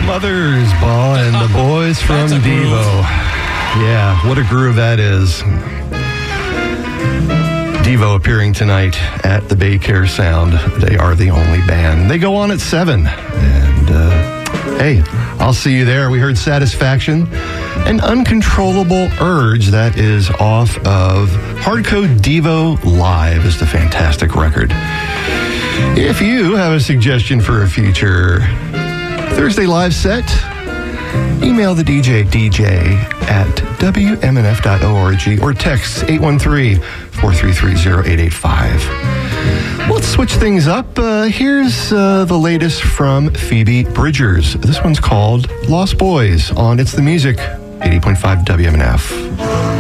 Mothersbaugh and the boys from Devo. Yeah, what a groove that is. Devo appearing tonight at the Baycare Sound. They are the only band. They go on at 7. And, hey, I'll see you there. We heard Satisfaction. An Uncontrollable Urge, that is off of Hardcode Devo Live, is the fantastic record. If you have a suggestion for a future Thursday live set, email the DJ at WMNF.org or text 813-433-0885. Let's switch things up. Here's the latest from Phoebe Bridgers. This one's called Lost Boys on It's the Music, 80.5 WMNF.